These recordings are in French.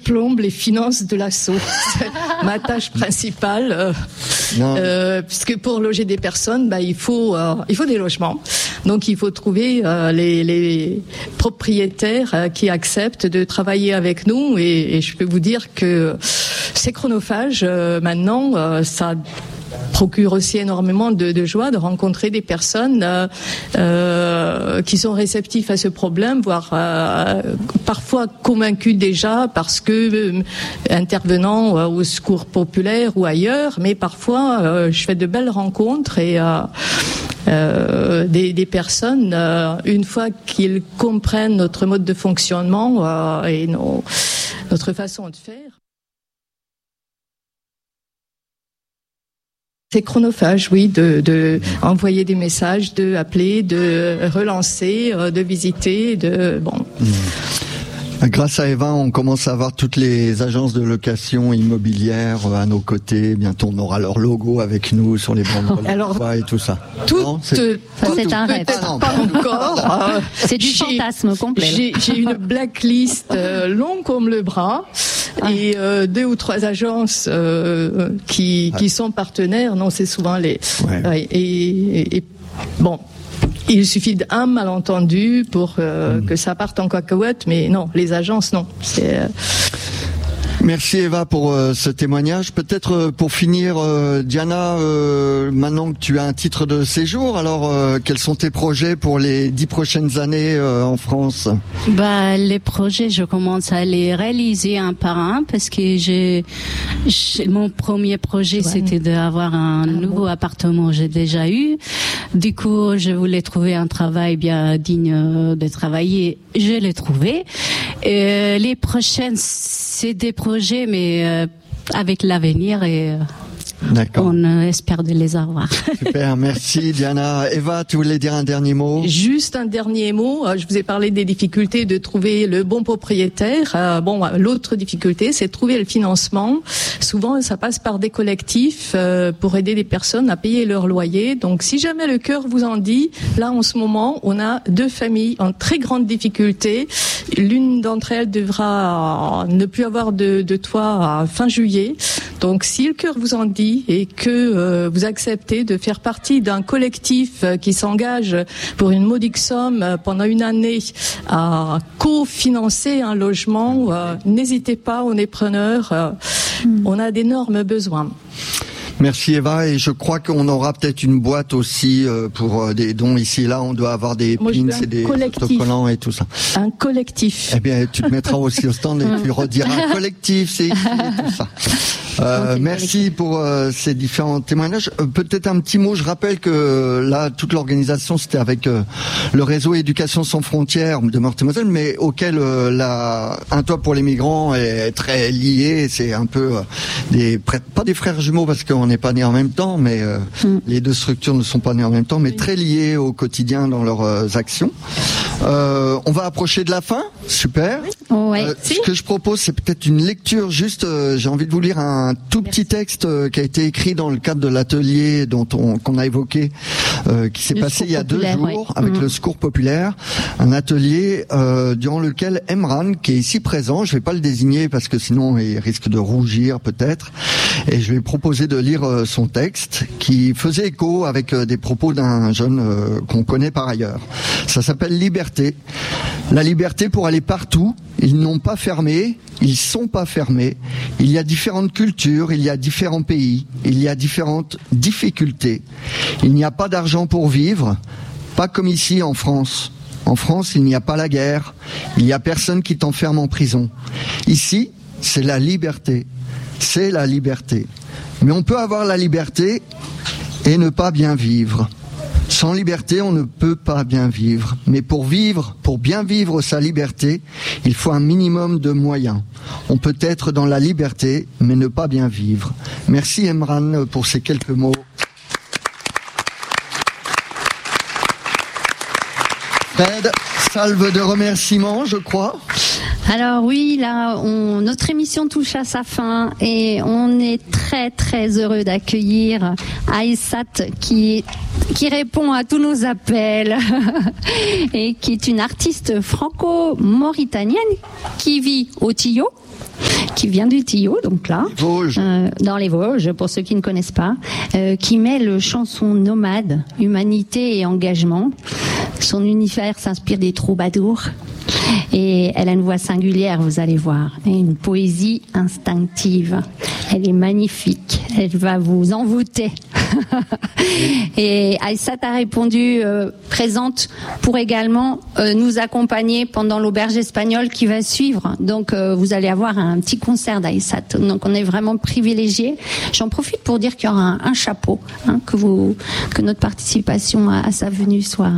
plombe les finances de l'asso. C'est ma tâche principale, puisque pour loger des personnes, il faut des logements. Donc il faut trouver les propriétaires qui acceptent de travailler avec nous, et je peux vous dire que c'est chronophage. Maintenant, ça procure aussi énormément de joie de rencontrer des personnes qui sont réceptifs à ce problème, voire parfois convaincus déjà parce que intervenant au secours populaire ou ailleurs, mais parfois je fais de belles rencontres et des personnes, une fois qu'ils comprennent notre mode de fonctionnement et notre façon de faire. C'est chronophage, oui, de envoyer des messages, de appeler, de relancer, de visiter, Grâce à Eva, on commence à avoir toutes les agences de location immobilière à nos côtés. Bientôt, on aura leur logo avec nous sur les banderoles et tout ça. C'est un rêve. Pas encore. C'est du fantasme complet. J'ai une blacklist longue comme le bras. Et 2 ou 3 agences qui sont partenaires. Non, c'est souvent les. Ouais. Et bon. Il suffit d'un malentendu pour que ça parte en cacahuète, mais non, les agences, non. Merci Eva pour ce témoignage. Peut-être pour finir, Diana, maintenant que tu as un titre de séjour, alors quels sont tes projets pour les 10 prochaines années en France ? Les projets, je commence à les réaliser un par un parce que mon premier projet, c'était d'avoir un nouveau appartement. J'ai déjà eu. Du coup, je voulais trouver un travail bien digne de travailler. Je l'ai trouvé. Les prochaines, c'est des projets, mais avec l'avenir et on espère de les avoir. Super, merci Diana. Eva, tu voulais dire un dernier mot ? Juste un dernier mot. Je vous ai parlé des difficultés de trouver le bon propriétaire. L'autre difficulté, c'est de trouver le financement. Souvent, ça passe par des collectifs pour aider les personnes à payer leur loyer. Donc, si jamais le cœur vous en dit, là, en ce moment, on a 2 familles en très grande difficulté. L'une d'entre elles devra ne plus avoir de toit à fin juillet. Donc, si le cœur vous en dit et que vous acceptez de faire partie d'un collectif qui s'engage pour une modique somme pendant une année à cofinancer un logement, n'hésitez pas, on est preneurs. On a d'énormes besoins. Merci Eva, et je crois qu'on aura peut-être une boîte aussi pour des dons ici et là. On doit avoir des pins et des autocollants et tout ça. Un collectif. Eh bien, tu te mettras aussi au stand et tu rediras collectif, c'est ici et tout ça. Merci pour ces différents témoignages. Peut-être un petit mot, je rappelle que là, toute l'organisation, c'était avec le réseau Éducation sans frontières de Meurthe-et-Moselle, mais auquel Un toit pour les migrants est très lié. C'est un peu pas des frères jumeaux parce qu'on n'est pas nés en même temps, mais les 2 structures ne sont pas nées en même temps, mais très liées au quotidien dans leurs actions. On va approcher de la fin. Super. Ce que je propose, c'est peut-être une lecture. Juste, j'ai envie de vous lire un tout petit texte qui a été écrit dans le cadre de l'atelier qu'on a évoqué, qui s'est passé il y a 2 jours avec le Secours populaire. Un atelier durant lequel Emran, qui est ici présent, je vais pas le désigner parce que sinon il risque de rougir peut-être, et je vais proposer de lire son texte qui faisait écho avec des propos d'un jeune qu'on connaît par ailleurs. Ça s'appelle Liberté. La liberté pour aller partout. Ils n'ont pas fermé, ils sont pas fermés. Il y a différentes cultures, il y a différents pays, il y a différentes difficultés. Il n'y a pas d'argent pour vivre, pas comme ici en France. En France, il n'y a pas la guerre, il n'y a personne qui t'enferme en prison. Ici, c'est la liberté. C'est la liberté. Mais on peut avoir la liberté et ne pas bien vivre. Sans liberté, on ne peut pas bien vivre. Mais pour bien vivre sa liberté, il faut un minimum de moyens. On peut être dans la liberté, mais ne pas bien vivre. Merci Emran pour ces quelques mots. Fred, salve de remerciements, je crois. Alors oui, là, notre émission touche à sa fin et on est très très heureux d'accueillir Aïssat qui répond à tous nos appels et qui est une artiste franco-mauritanienne qui vit au Tillot, qui vient du Tillot, donc là, dans les Vosges, pour ceux qui ne connaissent pas, qui mêle chanson nomade, humanité et engagement. Son univers s'inspire des troubadours. Et elle a une voix singulière, vous allez voir, et une poésie instinctive. Elle est magnifique, elle va vous envoûter. Et Aïssat a répondu présente pour également nous accompagner pendant l'auberge espagnole qui va suivre. Donc vous allez avoir un petit concert d'Aïssat. Donc on est vraiment privilégiés. J'en profite pour dire qu'il y aura un chapeau, que notre participation à sa venue soit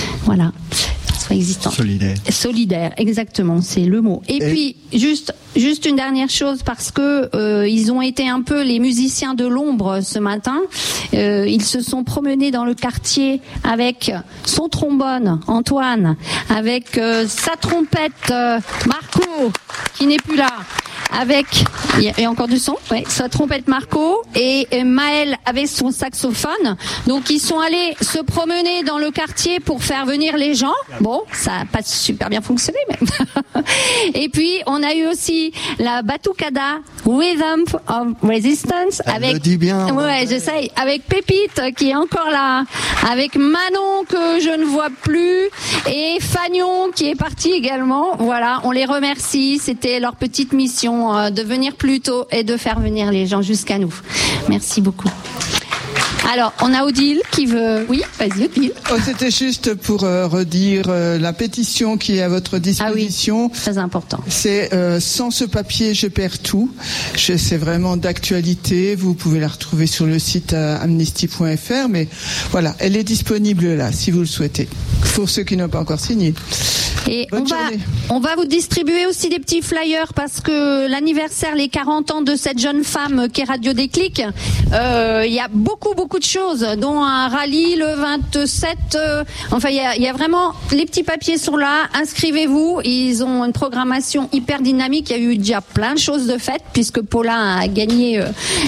existant. Solidaire, exactement, c'est le mot. Et puis juste une dernière chose, parce que ils ont été un peu les musiciens de l'ombre ce matin. Ils se sont promenés dans le quartier avec son trombone Antoine, avec sa trompette Marco qui n'est plus là. Il y a encore du son, sa trompette Marco et Maël avec son saxophone. Donc ils sont allés se promener dans le quartier pour faire venir les gens. Bon, ça n'a pas super bien fonctionné, mais et puis on a eu aussi la Batucada Rhythm of Resistance avec j'essaye, avec Pépite qui est encore là, avec Manon que je ne vois plus et Fagnon qui est parti également. Voilà, on les remercie, c'était leur petite mission de venir plus tôt et de faire venir les gens jusqu'à nous. Merci beaucoup. Alors, on a Odile qui veut... Oui, vas-y Odile. C'était juste pour redire la pétition qui est à votre disposition. Ah oui, très important. C'est sans ce papier, je perds tout. C'est vraiment d'actualité. Vous pouvez la retrouver sur le site amnesty.fr. Mais voilà, elle est disponible là, si vous le souhaitez. Pour ceux qui n'ont pas encore signé. Et on va vous distribuer aussi des petits flyers parce que l'anniversaire, les 40 ans de cette jeune femme qui est Radio Déclic, il y a beaucoup de choses, dont un rallye le 27. Enfin, il y a vraiment, les petits papiers sont là. Inscrivez-vous. Ils ont une programmation hyper dynamique. Il y a eu déjà plein de choses de faites puisque Paula a gagné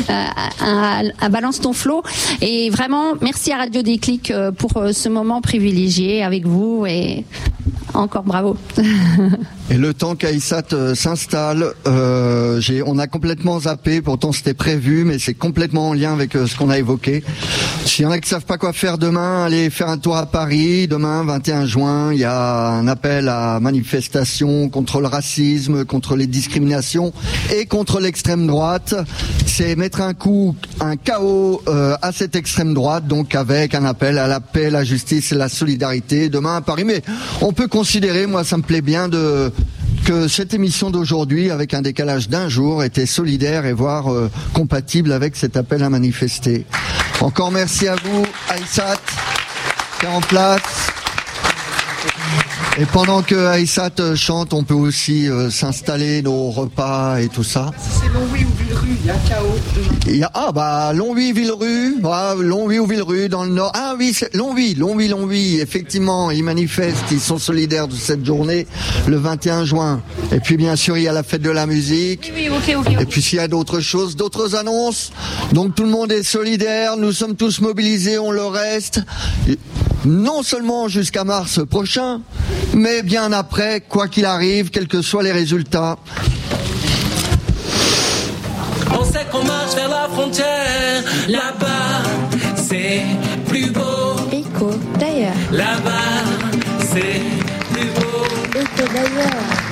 à Balance ton Flow. Et vraiment, merci à Radio Déclic pour ce moment privilégié avec vous et encore bravo. Et le temps qu'Aïssat s'installe, on a complètement zappé, pourtant c'était prévu, mais c'est complètement en lien avec ce qu'on a évoqué. S'il y en a qui savent pas quoi faire demain, allez faire un tour à Paris. Demain, 21 juin, il y a un appel à manifestation contre le racisme, contre les discriminations et contre l'extrême droite. C'est mettre un chaos à cette extrême droite, donc avec un appel à la paix, la justice et la solidarité demain à Paris. Mais on peut considérer, moi ça me plaît bien que cette émission d'aujourd'hui, avec un décalage d'un jour, était solidaire et voire compatible avec cet appel à manifester. Encore merci à vous, Aïssat, qui est en place. Et pendant que Aïssat chante, on peut aussi s'installer nos repas et tout ça. C'est Longwy ou Villerue, il y a chaos. Longwy, Villerue, Longwy ou Villerue dans le nord. Ah oui, c'est Longwy, effectivement, ils manifestent, ils sont solidaires de cette journée, le 21 juin. Et puis bien sûr, il y a la fête de la musique. Oui, ok. Et puis s'il y a d'autres choses, d'autres annonces. Donc tout le monde est solidaire, nous sommes tous mobilisés, on le reste. Non seulement jusqu'à mars prochain, mais bien après, quoi qu'il arrive, quels que soient les résultats. On sait qu'on marche vers la frontière, là-bas, c'est plus beau. Écho d'ailleurs. Là-bas, c'est plus beau. Écho d'ailleurs.